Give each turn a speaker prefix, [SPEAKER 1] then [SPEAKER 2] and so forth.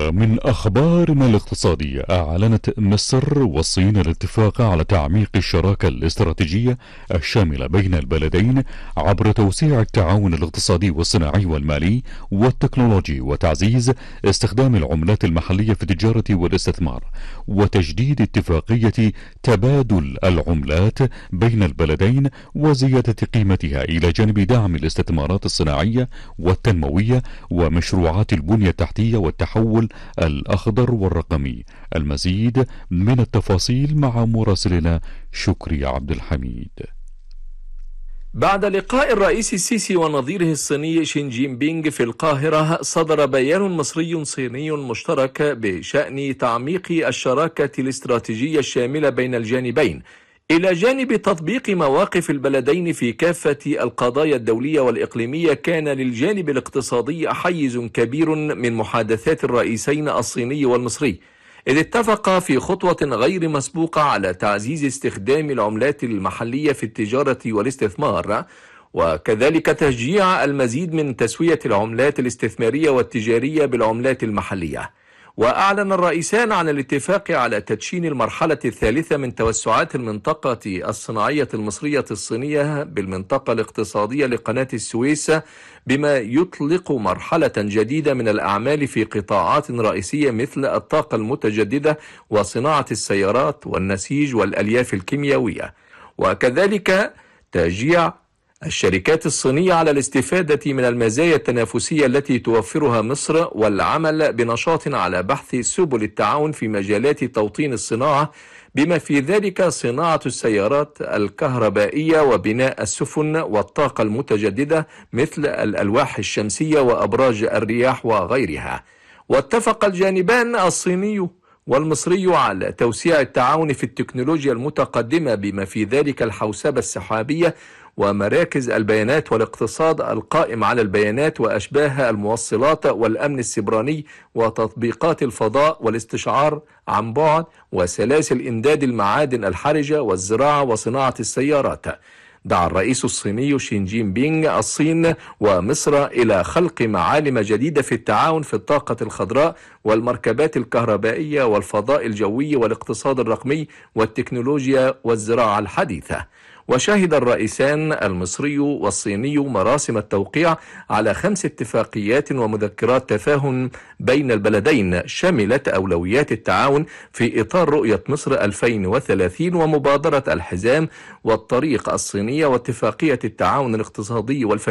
[SPEAKER 1] ومن أخبارنا الاقتصادية، أعلنت مصر والصين الاتفاق على تعميق الشراكة الاستراتيجية الشاملة بين البلدين عبر توسيع التعاون الاقتصادي والصناعي والمالي والتكنولوجي، وتعزيز استخدام العملات المحلية في التجارة والاستثمار، وتجديد اتفاقية تبادل العملات بين البلدين وزيادة قيمتها، إلى جانب دعم الاستثمارات الصناعية والتنموية ومشروعات البنية التحتية والتحول الأخضر والرقمي. المزيد من التفاصيل مع مراسلنا شكري عبد الحميد.
[SPEAKER 2] بعد لقاء الرئيس السيسي ونظيره الصيني شين جين بينغ في القاهرة، صدر بيان مصري صيني مشترك بشأن تعميق الشراكة الاستراتيجية الشاملة بين الجانبين، إلى جانب تطبيق مواقف البلدين في كافة القضايا الدولية والإقليمية. كان للجانب الاقتصادي حيز كبير من محادثات الرئيسين الصيني والمصري، إذ اتفقا في خطوة غير مسبوقة على تعزيز استخدام العملات المحلية في التجارة والاستثمار، وكذلك تشجيع المزيد من تسوية العملات الاستثمارية والتجارية بالعملات المحلية. وأعلن الرئيسان عن الاتفاق على تدشين المرحلة الثالثة من توسعات المنطقة الصناعية المصرية الصينية بالمنطقة الاقتصادية لقناة السويس، بما يطلق مرحلة جديدة من الأعمال في قطاعات رئيسية مثل الطاقة المتجددة وصناعة السيارات والنسيج والألياف الكيميائية، وكذلك تشجيع الشركات الصينية على الاستفادة من المزايا التنافسية التي توفرها مصر، والعمل بنشاط على بحث سبل التعاون في مجالات توطين الصناعة، بما في ذلك صناعة السيارات الكهربائية وبناء السفن والطاقة المتجددة مثل الألواح الشمسية وأبراج الرياح وغيرها. واتفق الجانبان الصيني والمصري على توسيع التعاون في التكنولوجيا المتقدمة، بما في ذلك الحوسبة السحابية ومراكز البيانات والاقتصاد القائم على البيانات وأشباه الموصلات والأمن السيبراني وتطبيقات الفضاء والاستشعار عن بعد وسلاسل إمداد المعادن الحرجة والزراعة وصناعة السيارات. دعا الرئيس الصيني شين جين بينغ الصين ومصر إلى خلق معالم جديدة في التعاون في الطاقة الخضراء والمركبات الكهربائية والفضاء الجوي والاقتصاد الرقمي والتكنولوجيا والزراعة الحديثة. وشهد الرئيسان المصري والصيني مراسم التوقيع على 5 اتفاقيات ومذكرات تفاهم بين البلدين شملت أولويات التعاون في إطار رؤية مصر 2030 ومبادرة الحزام والطريق الصينية واتفاقية التعاون الاقتصادي والفني